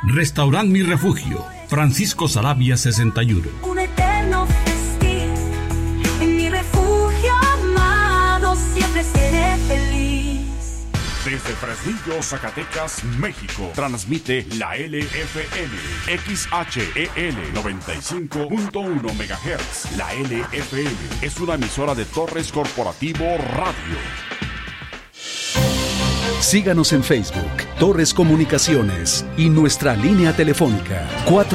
Restaurant Mi Refugio, Francisco Saravia 61. Un eterno festín, en mi refugio amado siempre seré feliz. Desde Fresnillo, Zacatecas, México, transmite la LFN, XHEL 95.1 MHz. La LFN es una emisora de Torres Corporativo Radio. Síganos en Facebook, Torres Comunicaciones, y nuestra línea telefónica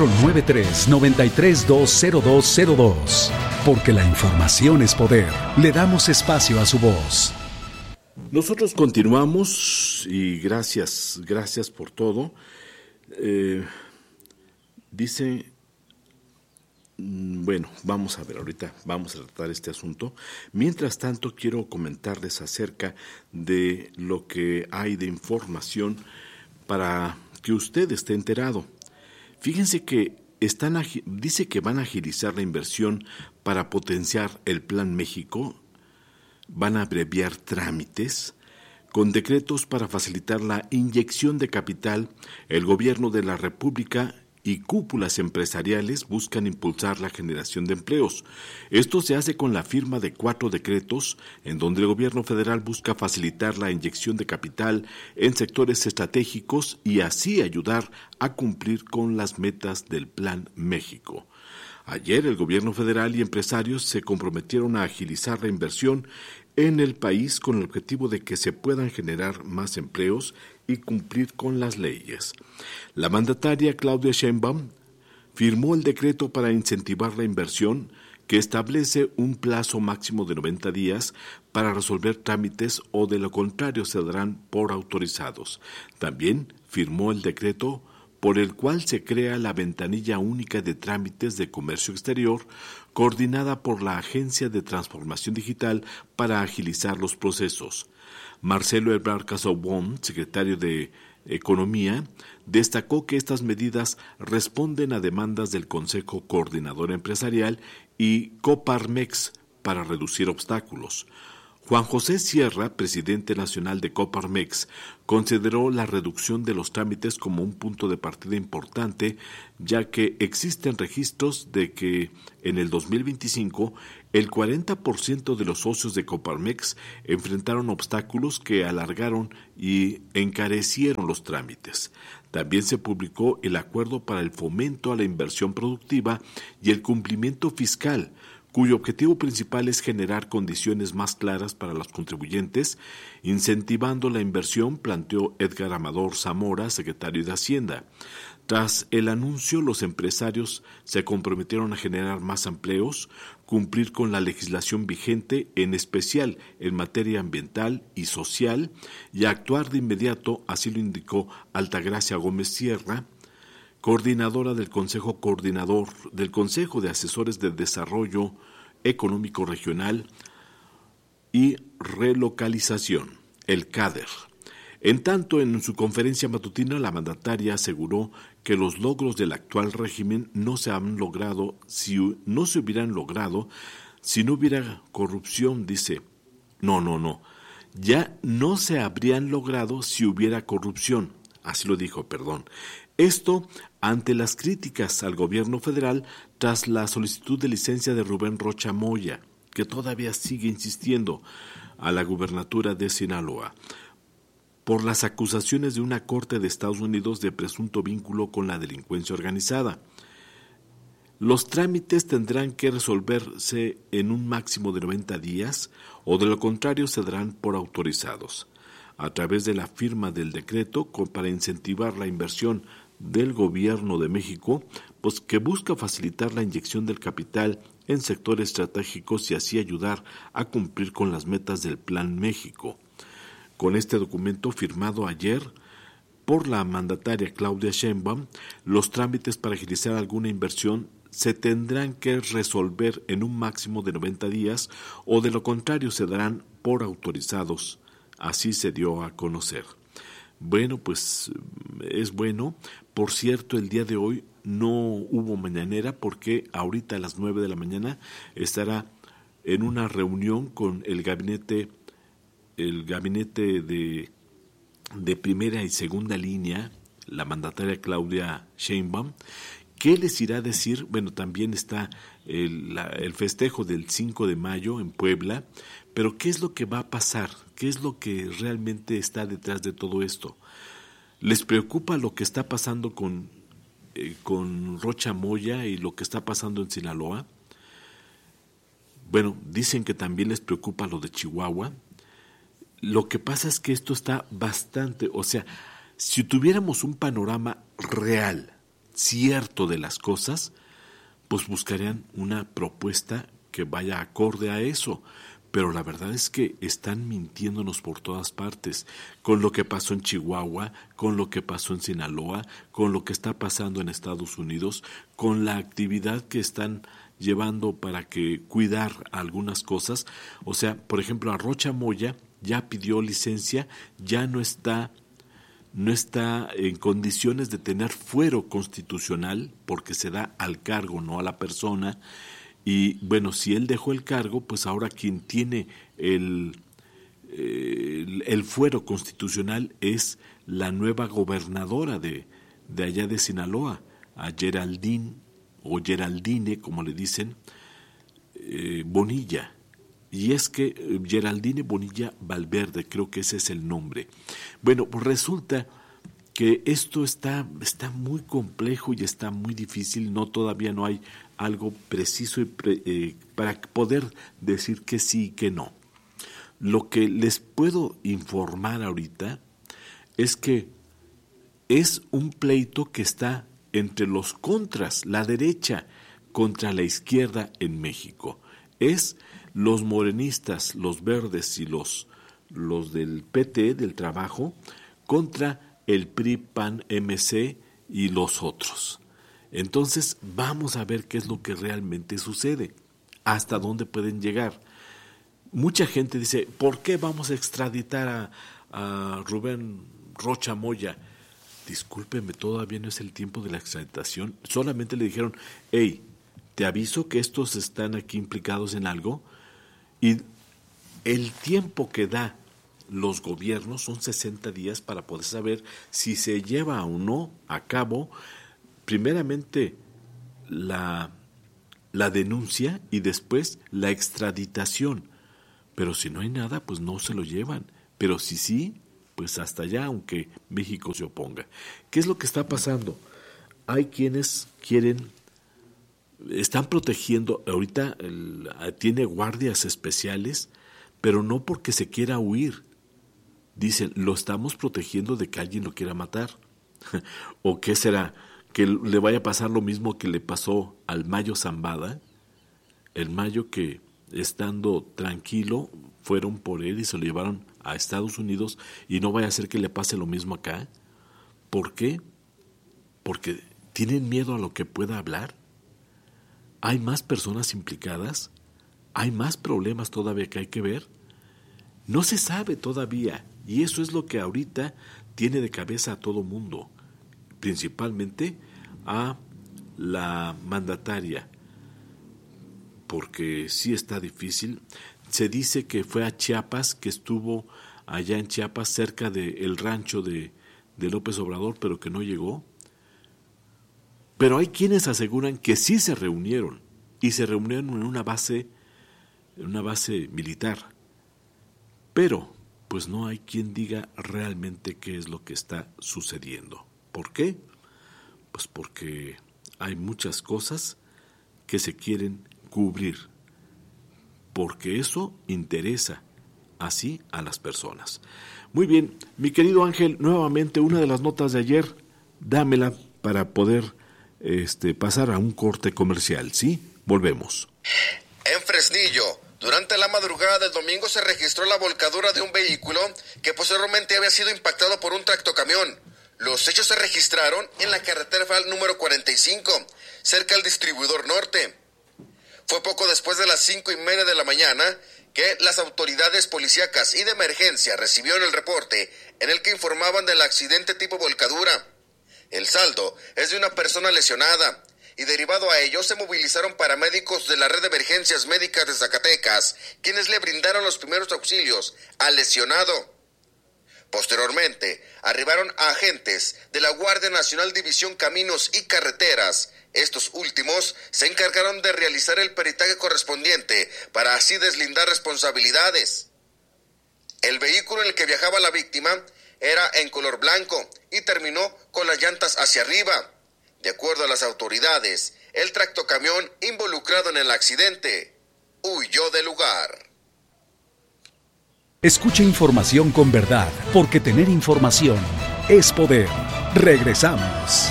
493-9320202. Porque la información es poder. Le damos espacio a su voz. Nosotros continuamos y gracias por todo. Bueno, vamos a ver, ahorita vamos a tratar este asunto. Mientras tanto, quiero comentarles acerca de lo que hay de información para que usted esté enterado. Fíjense que dice que van a agilizar la inversión para potenciar el Plan México, van a abreviar trámites. Con decretos para facilitar la inyección de capital, el gobierno de la República y cúpulas empresariales buscan impulsar la generación de empleos. Esto se hace con la firma de 4 decretos en donde el gobierno federal busca facilitar la inyección de capital en sectores estratégicos y así ayudar a cumplir con las metas del Plan México. Ayer el gobierno federal y empresarios se comprometieron a agilizar la inversión en el país con el objetivo de que se puedan generar más empleos y cumplir con las leyes. La mandataria Claudia Sheinbaum firmó el decreto para incentivar la inversión que establece un plazo máximo de 90 días para resolver trámites o de lo contrario se darán por autorizados. También firmó el decreto por el cual se crea la ventanilla única de trámites de comercio exterior, coordinada por la Agencia de Transformación Digital para agilizar los procesos. Marcelo Ebrard Casaubon, secretario de Economía, destacó que estas medidas responden a demandas del Consejo Coordinador Empresarial y Coparmex para reducir obstáculos. Juan José Sierra, presidente nacional de Coparmex, consideró la reducción de los trámites como un punto de partida importante, ya que existen registros de que en el 2025 el 40% de los socios de Coparmex enfrentaron obstáculos que alargaron y encarecieron los trámites. También se publicó el Acuerdo para el Fomento a la Inversión Productiva y el Cumplimiento Fiscal, cuyo objetivo principal es generar condiciones más claras para los contribuyentes, incentivando la inversión, planteó Edgar Amador Zamora, secretario de Hacienda. Tras el anuncio, los empresarios se comprometieron a generar más empleos, cumplir con la legislación vigente, en especial en materia ambiental y social, y actuar de inmediato, así lo indicó Altagracia Gómez Sierra, coordinadora del Consejo de Asesores de Desarrollo Económico Regional y Relocalización, el CADER. En tanto, en su conferencia matutina, la mandataria aseguró que los logros del actual régimen no se hubieran logrado si no hubiera corrupción, dice. Ya no se habrían logrado si hubiera corrupción, así lo dijo, Esto ante las críticas al gobierno federal tras la solicitud de licencia de Rubén Rocha Moya, que todavía sigue insistiendo, a la gubernatura de Sinaloa, por las acusaciones de una corte de Estados Unidos de presunto vínculo con la delincuencia organizada. Los trámites tendrán que resolverse en un máximo de 90 días o de lo contrario se darán por autorizados. A través de la firma del decreto para incentivar la inversión del Gobierno de México, pues que busca facilitar la inyección del capital en sectores estratégicos y así ayudar a cumplir con las metas del Plan México. Con este documento firmado ayer por la mandataria Claudia Sheinbaum, los trámites para agilizar alguna inversión se tendrán que resolver en un máximo de 90 días o de lo contrario se darán por autorizados. Así se dio a conocer. Bueno, pues es bueno. Por cierto, el día de hoy no hubo mañanera porque ahorita a las 9 de la mañana estará en una reunión con el gabinete de primera y segunda línea la mandataria Claudia Sheinbaum. ¿Qué les irá a decir? Bueno, también está el festejo del 5 de mayo en Puebla, pero ¿qué es lo que va a pasar? ¿Qué es lo que realmente está detrás de todo esto? ¿Les preocupa lo que está pasando con Rocha Moya y lo que está pasando en Sinaloa? Bueno, dicen que también les preocupa lo de Chihuahua. Lo que pasa es que esto está bastante, o sea, si tuviéramos un panorama real, cierto de las cosas, pues buscarían una propuesta que vaya acorde a eso. Pero la verdad es que están mintiéndonos por todas partes, con lo que pasó en Chihuahua, con lo que pasó en Sinaloa, con lo que está pasando en Estados Unidos, con la actividad que están llevando para que cuidar algunas cosas. O sea, por ejemplo, a Rocha Moya ya pidió licencia, ya no está en condiciones de tener fuero constitucional porque se da al cargo, no a la persona. Y bueno, si él dejó el cargo, pues ahora quien tiene el fuero constitucional es la nueva gobernadora de allá de Sinaloa, a Geraldine, como le dicen, Bonilla. Y es que Geraldine Bonilla Valverde, creo que ese es el nombre. Bueno, pues resulta que esto está muy complejo y está muy difícil, todavía no hay algo preciso para poder decir que sí y que no. Lo que les puedo informar ahorita es que es un pleito que está entre los contras, la derecha contra la izquierda en México. Es los morenistas, los verdes y los del PT, del Trabajo, contra el PRI, PAN, MC y los otros. Entonces vamos a ver qué es lo que realmente sucede, hasta dónde pueden llegar. Mucha gente dice, ¿por qué vamos a extraditar a Rubén Rocha Moya? Discúlpeme, todavía no es el tiempo de la extraditación. Solamente le dijeron, hey, te aviso que estos están aquí implicados en algo, y el tiempo que da los gobiernos son 60 días para poder saber si se lleva o no a cabo primeramente la denuncia y después la extraditación. Pero si no hay nada, pues no se lo llevan. Pero si sí, pues hasta allá, aunque México se oponga. ¿Qué es lo que está pasando? Hay quienes están protegiendo, ahorita tiene guardias especiales, pero no porque se quiera huir. Dicen, lo estamos protegiendo de que alguien lo quiera matar. ¿O qué será? Que le vaya a pasar lo mismo que le pasó al Mayo Zambada, el Mayo que estando tranquilo fueron por él y se lo llevaron a Estados Unidos, y no vaya a ser que le pase lo mismo acá. ¿Por qué? Porque tienen miedo a lo que pueda hablar. ¿Hay más personas implicadas? ¿Hay más problemas todavía que hay que ver? No se sabe todavía, y eso es lo que ahorita tiene de cabeza a todo mundo, principalmente a la mandataria, porque sí está difícil. Se dice que fue a Chiapas, que estuvo allá en Chiapas cerca del rancho de López Obrador, pero que no llegó. Pero hay quienes aseguran que sí se reunieron, y se reunieron en una base militar. Pero pues no hay quien diga realmente qué es lo que está sucediendo. ¿Por qué? Pues porque hay muchas cosas que se quieren cubrir, porque eso interesa así a las personas. Muy bien, mi querido Ángel, nuevamente una de las notas de ayer, dámela para poder pasar a un corte comercial, ¿sí? Volvemos. En Fresnillo, durante la madrugada del domingo se registró la volcadura de un vehículo que posteriormente había sido impactado por un tractocamión. Los hechos se registraron en la carretera federal número 45, cerca del distribuidor norte. Fue poco después de las 5:30 de la mañana que las autoridades policíacas y de emergencia recibieron el reporte en el que informaban del accidente tipo volcadura. El saldo es de una persona lesionada, y derivado a ello se movilizaron paramédicos de la red de emergencias médicas de Zacatecas, quienes le brindaron los primeros auxilios al lesionado. Posteriormente, arribaron agentes de la Guardia Nacional División Caminos y Carreteras. Estos últimos se encargaron de realizar el peritaje correspondiente para así deslindar responsabilidades. El vehículo en el que viajaba la víctima era en color blanco y terminó con las llantas hacia arriba. De acuerdo a las autoridades, el tractocamión involucrado en el accidente huyó del lugar. Escucha información con verdad, porque tener información es poder. Regresamos.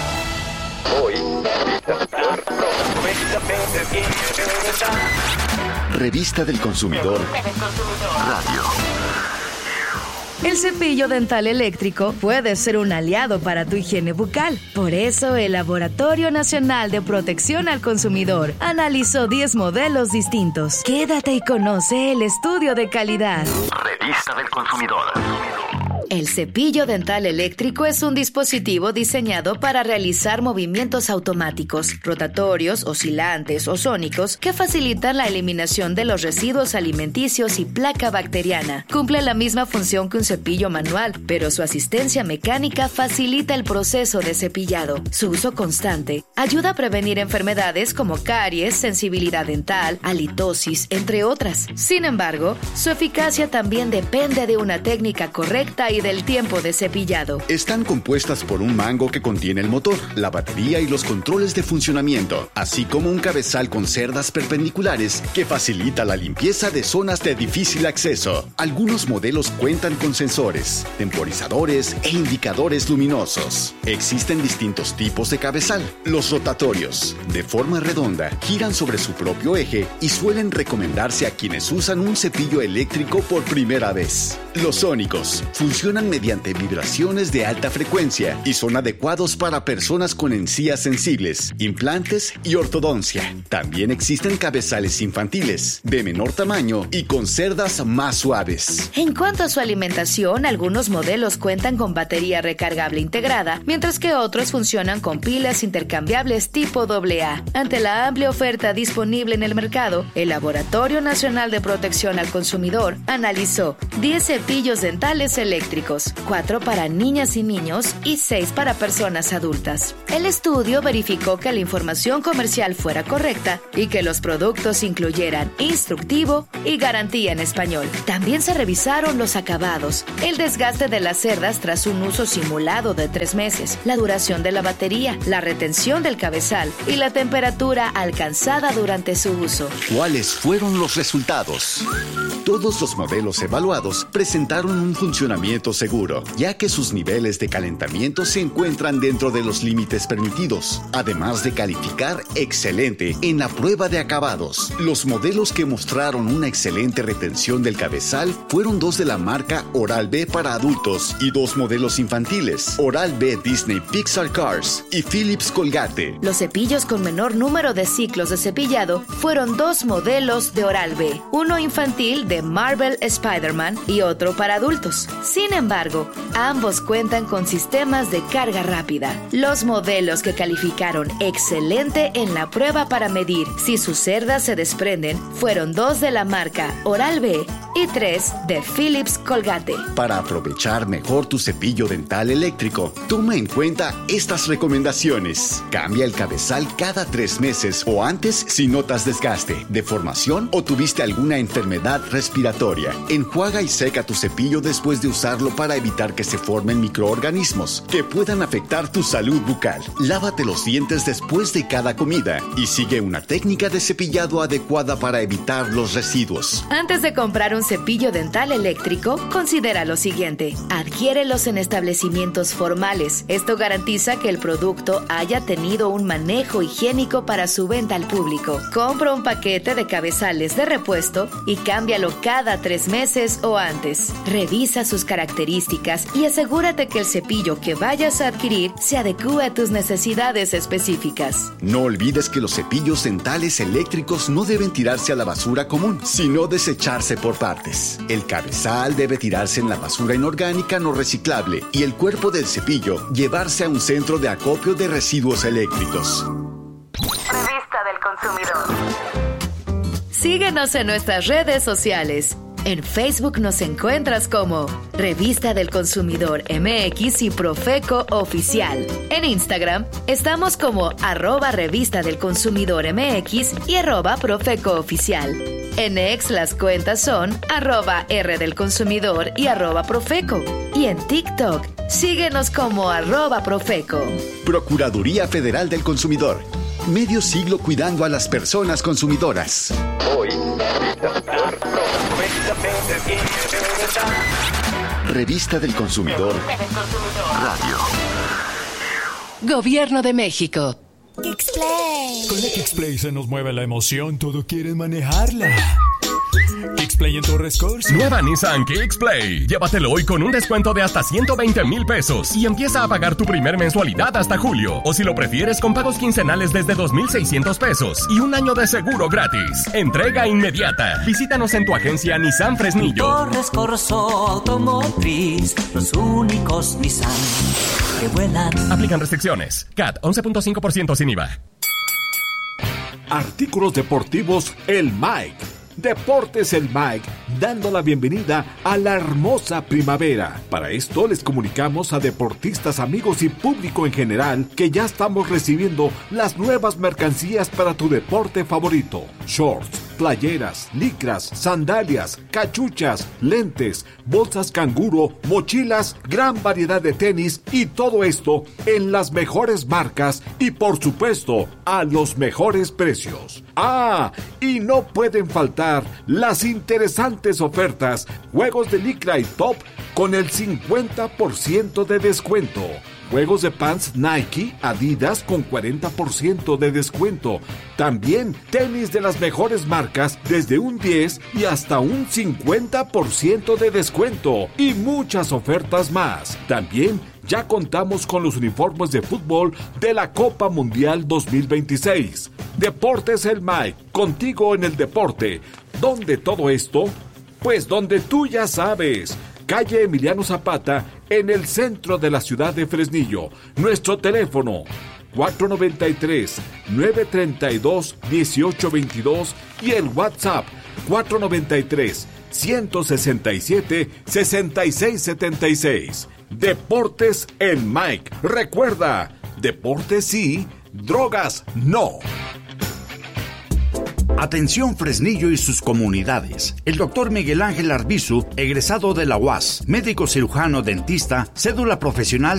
Revista del Consumidor Radio. El cepillo dental eléctrico puede ser un aliado para tu higiene bucal. Por eso, el Laboratorio Nacional de Protección al Consumidor analizó 10 modelos distintos. Quédate y conoce el estudio de calidad. Revista del Consumidor. El cepillo dental eléctrico es un dispositivo diseñado para realizar movimientos automáticos, rotatorios, oscilantes o sónicos que facilitan la eliminación de los residuos alimenticios y placa bacteriana. Cumple la misma función que un cepillo manual, pero su asistencia mecánica facilita el proceso de cepillado. Su uso constante ayuda a prevenir enfermedades como caries, sensibilidad dental, halitosis, entre otras. Sin embargo, su eficacia también depende de una técnica correcta y del tiempo de cepillado. Están compuestas por un mango que contiene el motor, la batería y los controles de funcionamiento, así como un cabezal con cerdas perpendiculares que facilita la limpieza de zonas de difícil acceso. Algunos modelos cuentan con sensores, temporizadores e indicadores luminosos. Existen distintos tipos de cabezal. Los rotatorios, de forma redonda, giran sobre su propio eje y suelen recomendarse a quienes usan un cepillo eléctrico por primera vez. Los sónicos funcionan mediante vibraciones de alta frecuencia y son adecuados para personas con encías sensibles, implantes y ortodoncia. También existen cabezales infantiles, de menor tamaño y con cerdas más suaves. En cuanto a su alimentación, algunos modelos cuentan con batería recargable integrada, mientras que otros funcionan con pilas intercambiables tipo AA. Ante la amplia oferta disponible en el mercado, el Laboratorio Nacional de Protección al Consumidor analizó 10 cepillos dentales eléctricos, 4 para niñas y niños y 6 para personas adultas. El estudio verificó que la información comercial fuera correcta y que los productos incluyeran instructivo y garantía en español. También se revisaron los acabados, el desgaste de las cerdas tras un uso simulado de 3 meses, la duración de la batería, la retención del cabezal y la temperatura alcanzada durante su uso. ¿Cuáles fueron los resultados? Todos los modelos evaluados presentaron un funcionamiento seguro, ya que sus niveles de calentamiento se encuentran dentro de los límites permitidos, además de calificar excelente en la prueba de acabados. Los modelos que mostraron una excelente retención del cabezal fueron 2 de la marca Oral-B para adultos y 2 modelos infantiles, Oral-B Disney Pixar Cars y Philips Colgate. Los cepillos con menor número de ciclos de cepillado fueron 2 modelos de Oral-B, uno infantil de Marvel Spider-Man y otro para adultos. Sin embargo, ambos cuentan con sistemas de carga rápida. Los modelos que calificaron excelente en la prueba para medir si sus cerdas se desprenden fueron 2 de la marca Oral-B y 3 de Philips Colgate. Para aprovechar mejor tu cepillo dental eléctrico, toma en cuenta estas recomendaciones. Cambia el cabezal cada 3 meses o antes si notas desgaste, deformación o tuviste alguna enfermedad respiratoria. Enjuaga y seca tu cepillo después de usarlo para evitar que se formen microorganismos que puedan afectar tu salud bucal. Lávate los dientes después de cada comida y sigue una técnica de cepillado adecuada para evitar los residuos. Antes de comprar un cepillo dental eléctrico, considera lo siguiente: adquiérelos en establecimientos formales. Esto garantiza que el producto haya tenido un manejo higiénico para su venta al público. Compra un paquete de cabezales de repuesto y cámbialo cada 3 meses o antes. Revisa sus características y asegúrate que el cepillo que vayas a adquirir se adecúe a tus necesidades específicas. No olvides que los cepillos dentales eléctricos no deben tirarse a la basura común, sino desecharse por partes. El cabezal debe tirarse en la basura inorgánica no reciclable y el cuerpo del cepillo llevarse a un centro de acopio de residuos eléctricos. Revista del Consumidor. Síguenos en nuestras redes sociales. En Facebook nos encuentras como Revista del Consumidor MX y Profeco Oficial. En Instagram estamos como @Revista del Consumidor MX y @Profeco Oficial. En X las cuentas son @R del Consumidor y @Profeco. Y en TikTok síguenos como @Profeco. Procuraduría Federal del Consumidor. Medio siglo cuidando a las personas consumidoras. Hoy, Revista del Consumidor Radio. Gobierno de México. Kixplay. Con la Kixplay se nos mueve la emoción, todo quieren manejarla. Kixplay en Torres Corso. Nueva Nissan Kixplay. Llévatelo hoy con un descuento de hasta 120,000 pesos y empieza a pagar tu primer mensualidad hasta julio. O si lo prefieres, con pagos quincenales desde 2,600 pesos y un año de seguro gratis. Entrega inmediata. Visítanos en tu agencia Nissan Fresnillo. Torres Corso Automotriz, los únicos Nissan que vuelan. Aplican restricciones. CAT 11.5% sin IVA. Artículos deportivos El Mike. Deportes El Mike, dando la bienvenida a la hermosa primavera. Para esto les comunicamos a deportistas, amigos y público en general que ya estamos recibiendo las nuevas mercancías para tu deporte favorito. Shorts, playeras, licras, sandalias, cachuchas, lentes, bolsas canguro, mochilas, gran variedad de tenis y todo esto en las mejores marcas y por supuesto a los mejores precios. ¡Ah! Y no pueden faltar las interesantes ofertas, juegos de licra y top con el 50% de descuento. Juegos de pants Nike, Adidas con 40% de descuento. También tenis de las mejores marcas desde un 10 y hasta un 50% de descuento. Y muchas ofertas más. También ya contamos con los uniformes de fútbol de la Copa Mundial 2026. Deportes El Mike, contigo en el deporte. ¿Dónde todo esto? Pues donde tú ya sabes. Calle Emiliano Zapata, en el centro de la ciudad de Fresnillo. Nuestro teléfono 493-932-1822 y el WhatsApp 493-167-6676. Deportes El Mike. Recuerda, deportes sí, drogas no. Atención Fresnillo y sus comunidades. El doctor Miguel Ángel Arbizu, egresado de la UAS, médico cirujano dentista, cédula profesional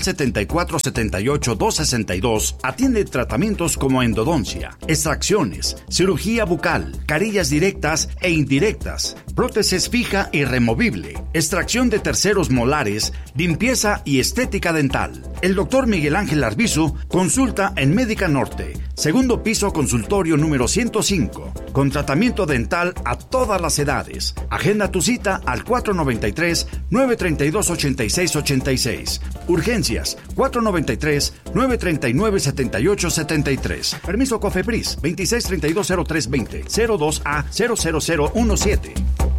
7478-262, atiende tratamientos como endodoncia, extracciones, cirugía bucal, carillas directas e indirectas, prótesis fija y removible, extracción de terceros molares, limpieza y estética dental. El doctor Miguel Ángel Arbizu consulta en Médica Norte, segundo piso, consultorio número 105. Con tratamiento dental a todas las edades. Agenda tu cita al 493-932-8686. Urgencias 493-939-7873. Permiso COFEPRIS 26320320 02A00017.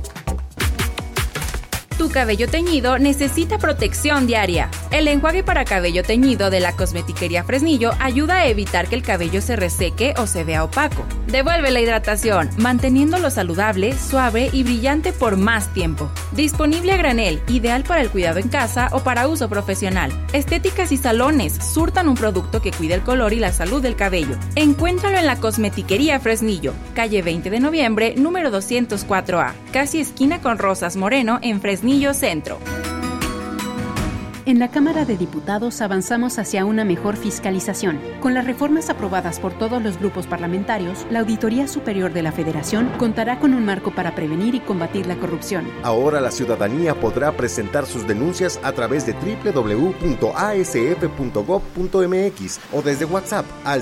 Tu cabello teñido necesita protección diaria. El enjuague para cabello teñido de la Cosmetiquería Fresnillo ayuda a evitar que el cabello se reseque o se vea opaco. Devuelve la hidratación, manteniéndolo saludable, suave y brillante por más tiempo. Disponible a granel, ideal para el cuidado en casa o para uso profesional. Estéticas y salones surtan un producto que cuida el color y la salud del cabello. Encuéntralo en la Cosmetiquería Fresnillo, calle 20 de noviembre, número 204A, casi esquina con Rosas Moreno en Fresnillo Centro. En la Cámara de Diputados avanzamos hacia una mejor fiscalización. Con las reformas aprobadas por todos los grupos parlamentarios, la Auditoría Superior de la Federación contará con un marco para prevenir y combatir la corrupción. Ahora la ciudadanía podrá presentar sus denuncias a través de www.asf.gov.mx o desde WhatsApp al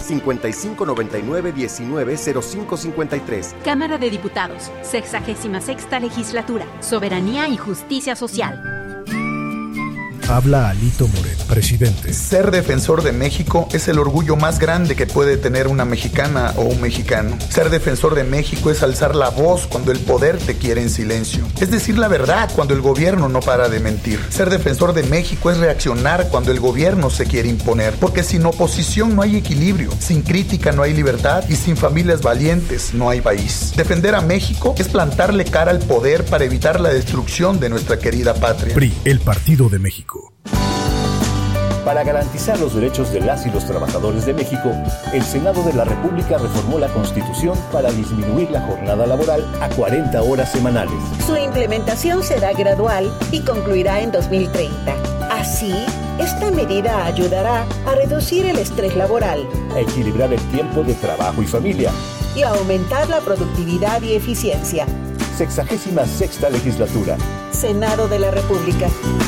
5599-190553. Cámara de Diputados, 66ª Legislatura, Soberanía y Justicia Social. Habla Alito Moreno, presidente. Ser defensor de México es el orgullo más grande que puede tener una mexicana o un mexicano. Ser defensor de México es alzar la voz cuando el poder te quiere en silencio. Es decir la verdad cuando el gobierno no para de mentir. Ser defensor de México es reaccionar cuando el gobierno se quiere imponer. Porque sin oposición no hay equilibrio, sin crítica no hay libertad y sin familias valientes no hay país. Defender a México es plantarle cara al poder para evitar la destrucción de nuestra querida patria. PRI, el Partido de México. Para garantizar los derechos de las y los trabajadores de México, el Senado de la República reformó la Constitución para disminuir la jornada laboral a 40 horas semanales. Su implementación será gradual y concluirá en 2030. Así, esta medida ayudará a reducir el estrés laboral, a equilibrar el tiempo de trabajo y familia y a aumentar la productividad y eficiencia. 66ª legislatura. Senado de la República.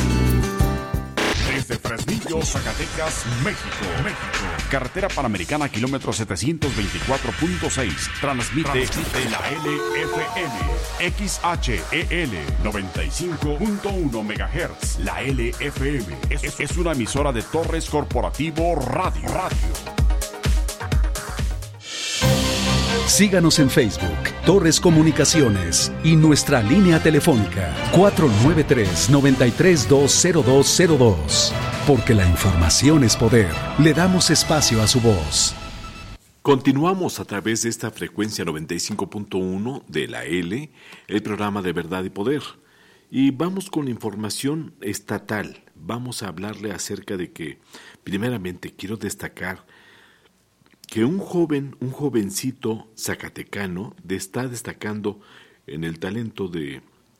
Desde Fresnillo, Zacatecas, México. Carretera Panamericana, kilómetro 724.6. Transmite la LFM. XHEL 95.1 MHz. La LFM es una emisora de Torres Corporativo Radio. Síganos en Facebook, Torres Comunicaciones y nuestra línea telefónica 493-9320202. Porque la información es poder. Le damos espacio a su voz. Continuamos a través de esta frecuencia 95.1 de la L, el programa de Verdad y Poder. Y vamos con información estatal. Vamos a hablarle acerca de que, primeramente, quiero destacar que un jovencito zacatecano está destacando en el talento de,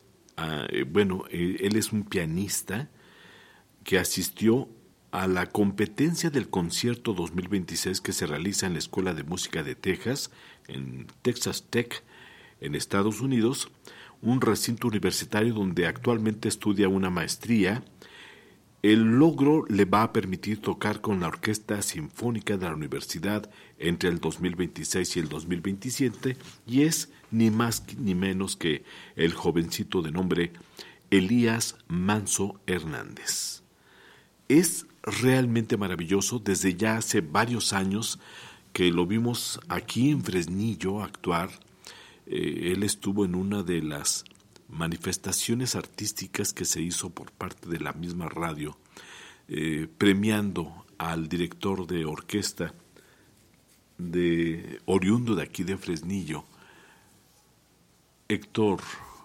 él es un pianista que asistió a la competencia del concierto 2026 que se realiza en la Escuela de Música de Texas, en Texas Tech, en Estados Unidos, un recinto universitario donde actualmente estudia una maestría. El logro le va a permitir tocar con la Orquesta Sinfónica de la Universidad entre el 2026 y el 2027 y es ni más ni menos que el jovencito de nombre Elías Manso Hernández. Es realmente maravilloso, desde ya hace varios años que lo vimos aquí en Fresnillo actuar. Él estuvo en una de las manifestaciones artísticas que se hizo por parte de la misma radio, premiando al director de orquesta oriundo de aquí de Fresnillo, Héctor.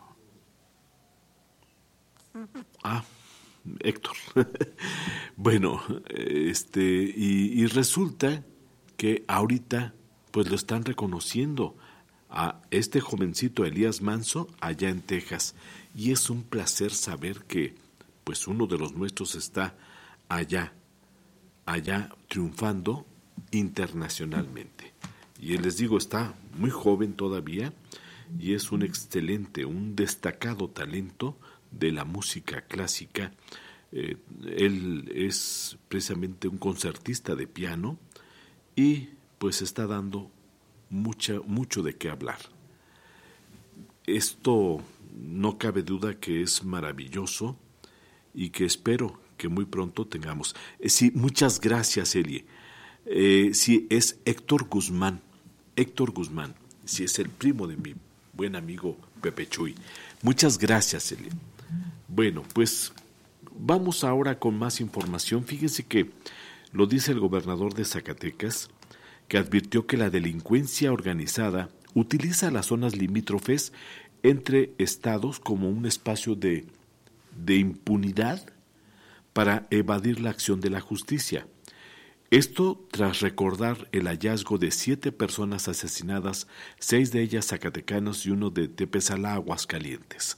Bueno, y resulta que ahorita pues lo están reconociendo a este jovencito Elías Manso allá en Texas, y es un placer saber que pues uno de los nuestros está allá triunfando internacionalmente. Y les digo, está muy joven todavía y es un destacado talento de la música clásica. Él es precisamente un concertista de piano y pues está dando mucho de qué hablar. Esto no cabe duda que es maravilloso y que espero que muy pronto tengamos. Sí, muchas gracias, Elie. Sí, es Héctor Guzmán, sí, es el primo de mi buen amigo Pepe Chuy. Muchas gracias, Elie. Bueno, pues vamos ahora con más información. Fíjense que lo dice el gobernador de Zacatecas, que advirtió que la delincuencia organizada utiliza las zonas limítrofes entre estados como un espacio de impunidad para evadir la acción de la justicia. Esto tras recordar el hallazgo de 7 personas asesinadas, 6 de ellas zacatecanos y 1 de Tepezalá, Aguascalientes.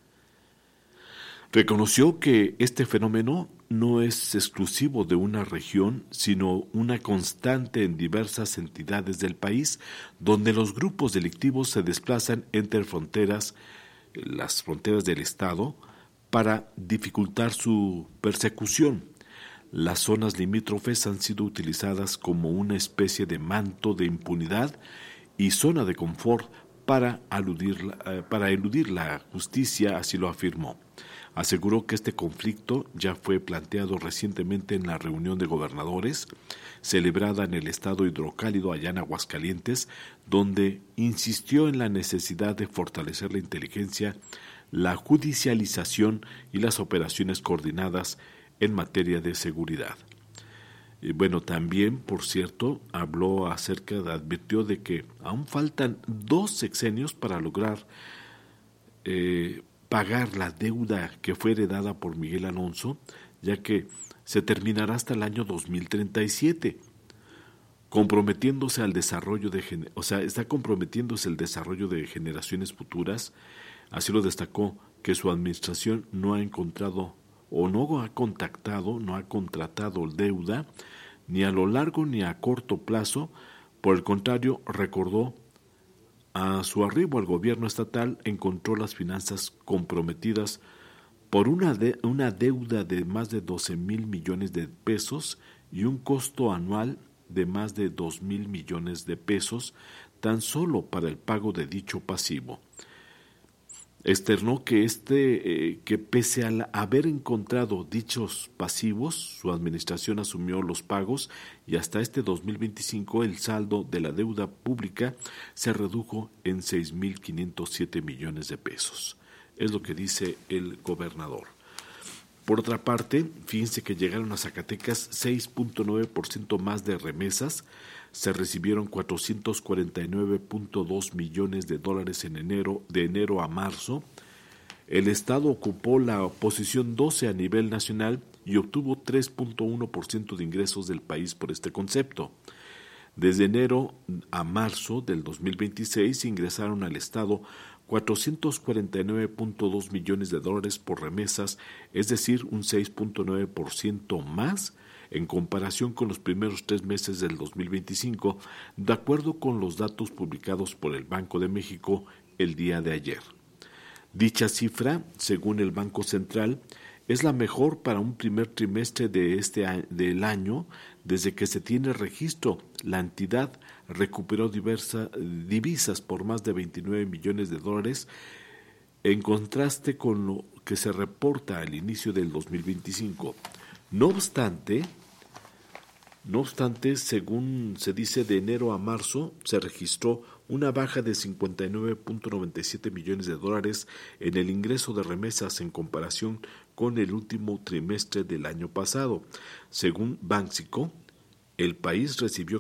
Reconoció que este fenómeno no es exclusivo de una región, sino una constante en diversas entidades del país, donde los grupos delictivos se desplazan entre las fronteras del Estado, para dificultar su persecución. Las zonas limítrofes han sido utilizadas como una especie de manto de impunidad y zona de confort para eludir la justicia, así lo afirmó. Aseguró que este conflicto ya fue planteado recientemente en la reunión de gobernadores celebrada en el estado hidrocálido allá en Aguascalientes, donde insistió en la necesidad de fortalecer la inteligencia, la judicialización y las operaciones coordinadas en materia de seguridad. Y bueno, también, por cierto, advirtió de que aún faltan 2 sexenios para lograr pagar la deuda que fue heredada por Miguel Alonso, ya que se terminará hasta el año 2037, comprometiéndose al desarrollo está comprometiéndose el desarrollo de generaciones futuras. Así lo destacó, que su administración no ha encontrado o no ha contratado deuda ni a lo largo ni a corto plazo. Por el contrario, recordó, a su arribo al gobierno estatal encontró las finanzas comprometidas por una deuda de más de 12,000 millones de pesos y un costo anual de más de 2,000 millones de pesos tan solo para el pago de dicho pasivo. Externó que pese a haber encontrado dichos pasivos, su administración asumió los pagos y hasta este 2025 el saldo de la deuda pública se redujo en 6,507 millones de pesos. Es lo que dice el gobernador. Por otra parte, fíjense que llegaron a Zacatecas 6.9% más de remesas. Se recibieron 449.2 millones de dólares de enero a marzo. El Estado ocupó la posición 12 a nivel nacional y obtuvo 3.1% de ingresos del país por este concepto. Desde enero a marzo del 2026 ingresaron al Estado 449.2 millones de dólares por remesas, es decir, un 6.9% más en comparación con los primeros 3 meses del 2025, de acuerdo con los datos publicados por el Banco de México el día de ayer. Dicha cifra, según el Banco Central, es la mejor para un primer trimestre del año desde que se tiene registro. La entidad recuperó divisas por más de 29 millones de dólares, en contraste con lo que se reporta al inicio del 2025. No obstante, según se dice, de enero a marzo se registró una baja de 59.97 millones de dólares en el ingreso de remesas en comparación con el último trimestre del año pasado. Según Banxico, el país recibió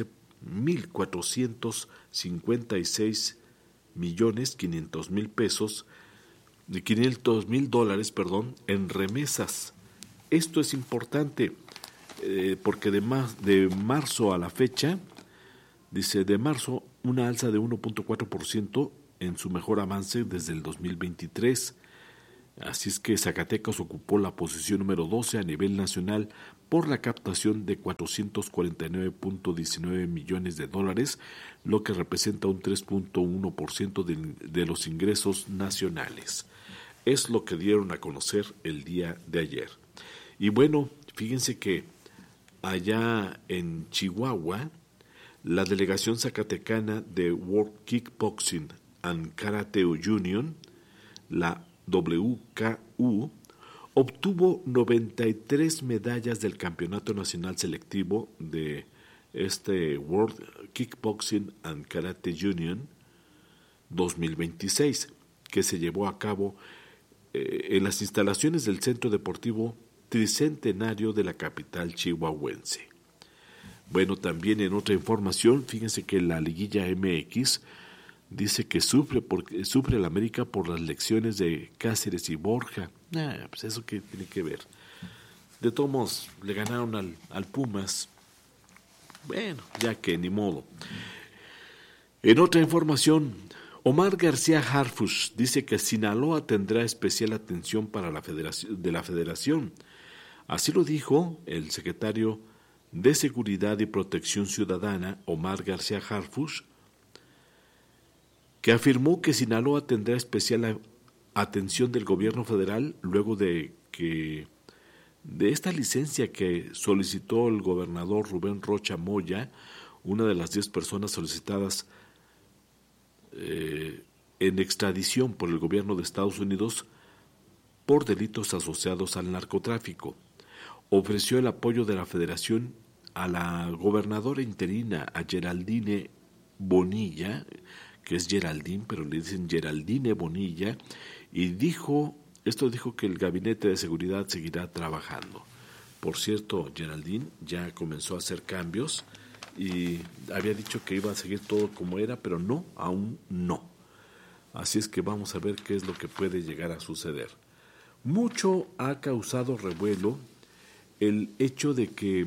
14.456 millones 500 mil pesos, de 500 mil dólares, en remesas. Esto es importante porque de marzo a la fecha, dice, de marzo una alza de 1.4% en su mejor avance desde el 2023. Así es que Zacatecas ocupó la posición número 12 a nivel nacional por la captación de 449.19 millones de dólares, lo que representa un 3.1% de los ingresos nacionales. Es lo que dieron a conocer el día de ayer. Y bueno, fíjense que allá en Chihuahua, la delegación zacatecana de World Kickboxing and Karate Union, la WKU, obtuvo 93 medallas del Campeonato Nacional Selectivo de este World Kickboxing and Karate Union 2026, que se llevó a cabo en las instalaciones del Centro Deportivo Tricentenario de la capital chihuahuense. Bueno, también en otra información, fíjense que la Liguilla MX dice que sufre el América por las lecciones de Cáceres y Borja. Pues eso qué tiene que ver. De todos modos, le ganaron al Pumas. Bueno, ya que ni modo. En otra información, Omar García Harfuch dice que Sinaloa tendrá especial atención para la federación. Así lo dijo el secretario de Seguridad y Protección Ciudadana, Omar García Harfuch, que afirmó que Sinaloa tendrá especial atención del gobierno federal luego de esta licencia que solicitó el gobernador Rubén Rocha Moya, una de las 10 personas solicitadas en extradición por el gobierno de Estados Unidos por delitos asociados al narcotráfico. Ofreció el apoyo de la Federación a la gobernadora interina, a Geraldine Bonilla, que es Geraldine, pero le dicen Geraldine Bonilla, y dijo que el Gabinete de Seguridad seguirá trabajando. Por cierto, Geraldine ya comenzó a hacer cambios y había dicho que iba a seguir todo como era, pero no, aún no. Así es que vamos a ver qué es lo que puede llegar a suceder. Mucho ha causado revuelo el hecho de que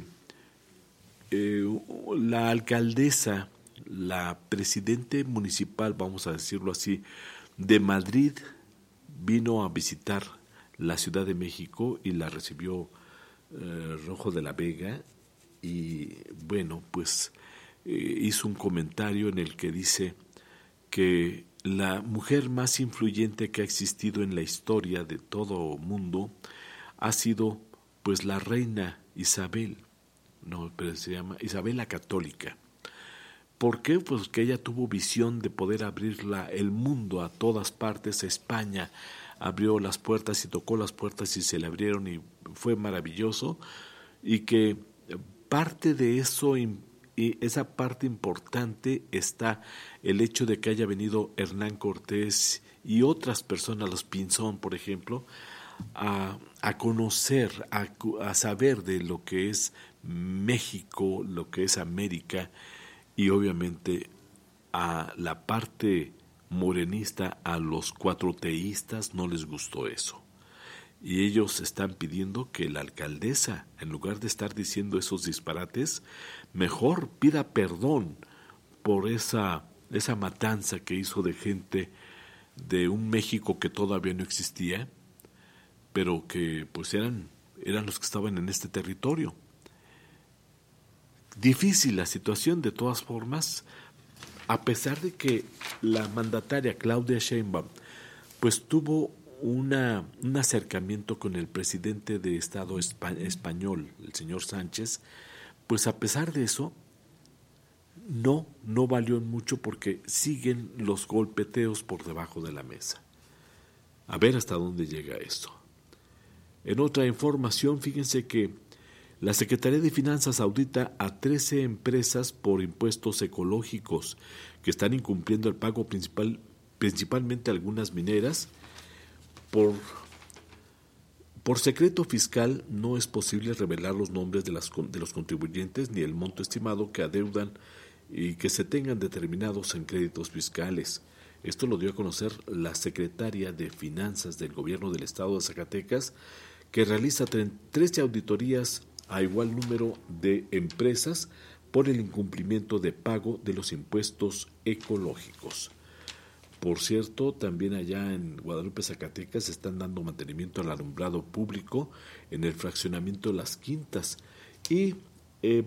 la alcaldesa, la presidente municipal, vamos a decirlo así, de Madrid, vino a visitar la Ciudad de México y la recibió Rojo de la Vega, y bueno, pues hizo un comentario en el que dice que la mujer más influyente que ha existido en la historia de todo mundo ha sido pues la reina Isabel, no, pero se llama Isabel la Católica. ¿Por qué? Pues que ella tuvo visión de poder abrir el mundo a todas partes. A España abrió las puertas y tocó las puertas y se le abrieron y fue maravilloso, y que parte de eso, y esa parte importante, está el hecho de que haya venido Hernán Cortés y otras personas, los Pinzón, por ejemplo, a conocer, a saber de lo que es México, lo que es América, y obviamente a la parte morenista, a los cuatroteístas no les gustó eso. Y ellos están pidiendo que la alcaldesa, en lugar de estar diciendo esos disparates, mejor pida perdón por esa matanza que hizo de gente de un México que todavía no existía, pero que pues eran los que estaban en este territorio. Difícil la situación, de todas formas, a pesar de que la mandataria Claudia Sheinbaum pues tuvo un acercamiento con el presidente de Estado español, el señor Sánchez, pues a pesar de eso no valió mucho, porque siguen los golpeteos por debajo de la mesa. A ver hasta dónde llega esto. En otra información, fíjense que la Secretaría de Finanzas audita a 13 empresas por impuestos ecológicos que están incumpliendo el pago principalmente algunas mineras. Por secreto fiscal no es posible revelar los nombres de los contribuyentes ni el monto estimado que adeudan y que se tengan determinados en créditos fiscales. Esto lo dio a conocer la secretaria de Finanzas del Gobierno del Estado de Zacatecas, que realiza 13 auditorías a igual número de empresas por el incumplimiento de pago de los impuestos ecológicos. Por cierto, también allá en Guadalupe, Zacatecas, están dando mantenimiento al alumbrado público en el fraccionamiento de Las Quintas, y